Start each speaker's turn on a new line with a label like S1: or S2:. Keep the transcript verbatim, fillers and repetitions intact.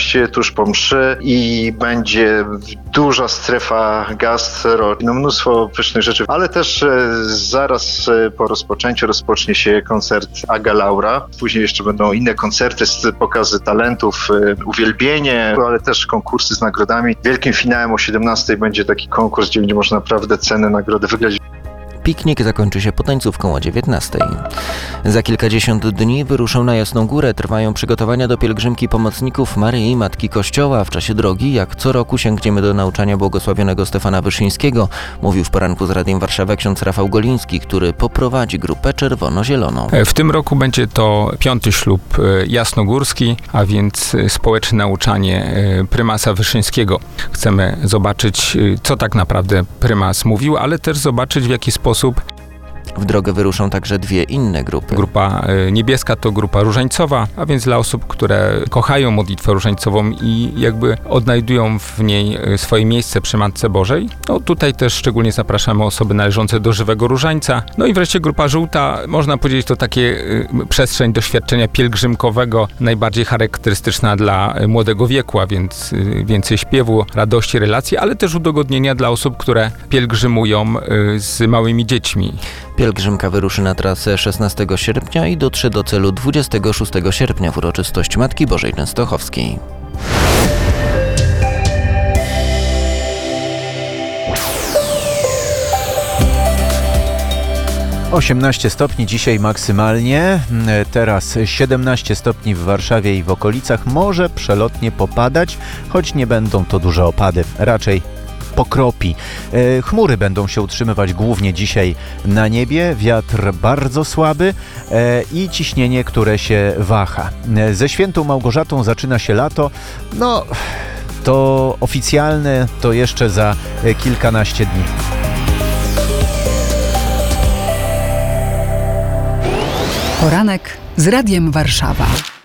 S1: gość tuż po mszy i będzie duża strefa gastro, no mnóstwo pysznych rzeczy, ale też zaraz po rozpoczęciu rozpocznie się koncert Aga Laura. Później jeszcze będą inne koncerty, pokazy talentów, uwielbienie, ale też konkursy z nagrodami. Wielkim finałem o siedemnastej będzie taki konkurs, gdzie będzie można naprawdę cenne nagrody wygrać.
S2: Piknik zakończy się potańcówką o dziewiętnastej. Za kilkadziesiąt dni wyruszą na Jasną Górę. Trwają przygotowania do pielgrzymki pomocników Maryi, Matki Kościoła. W czasie drogi, jak co roku, sięgniemy do nauczania błogosławionego Stefana Wyszyńskiego, mówił w poranku z Radiem Warszawa ksiądz Rafał Goliński, który poprowadzi grupę czerwono-zieloną.
S3: W tym roku będzie to piąty ślub jasnogórski, a więc społeczne nauczanie prymasa Wyszyńskiego. Chcemy zobaczyć, co tak naprawdę prymas mówił, ale też zobaczyć, w jaki sposób
S2: W drogę wyruszą także dwie inne grupy.
S3: Grupa niebieska to grupa różańcowa, a więc dla osób, które kochają modlitwę różańcową i jakby odnajdują w niej swoje miejsce przy Matce Bożej. No tutaj też szczególnie zapraszamy osoby należące do żywego różańca. No i wreszcie grupa żółta, można powiedzieć, to takie y, przestrzeń doświadczenia pielgrzymkowego, najbardziej charakterystyczna dla młodego wieku, a więc y, więcej śpiewu, radości, relacji, ale też udogodnienia dla osób, które pielgrzymują y, z małymi dziećmi.
S2: Pielgrzymka wyruszy na trasę szesnastego sierpnia i dotrze do celu dwudziestego szóstego sierpnia w uroczystość Matki Bożej Częstochowskiej.
S4: osiemnaście stopni dzisiaj maksymalnie, teraz siedemnaście stopni w Warszawie i w okolicach. Może przelotnie popadać, choć nie będą to duże opady, raczej pokropi. Chmury będą się utrzymywać głównie dzisiaj na niebie, wiatr bardzo słaby i ciśnienie, które się waha. Ze świętą Małgorzatą zaczyna się lato, no to oficjalne to jeszcze za kilkanaście dni.
S5: Poranek z Radiem Warszawa.